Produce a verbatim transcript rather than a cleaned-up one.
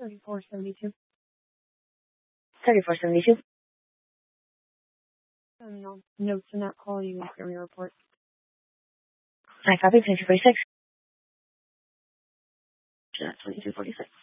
thirty-four seventy-two. thirty-four seventy-two. Um, no notes in that call. You will get your report. I copy. twenty-two forty-six. twenty-two forty-six.